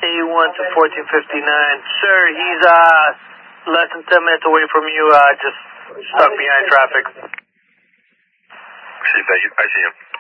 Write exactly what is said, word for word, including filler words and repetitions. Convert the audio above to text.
A one to fourteen fifty-nine. Sir, he's uh less than ten minutes away from you, uh, just stuck behind traffic. See, thank you. I see him.